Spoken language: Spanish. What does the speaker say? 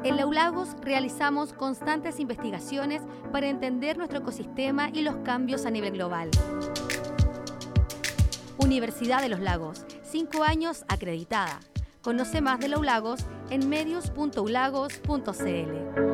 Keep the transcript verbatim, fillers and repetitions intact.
En la U Lagos realizamos constantes investigaciones para entender nuestro ecosistema y los cambios a nivel global. Universidad de los Lagos, cinco años acreditada. Conoce más de la U Lagos en medios punto u lagos punto c l.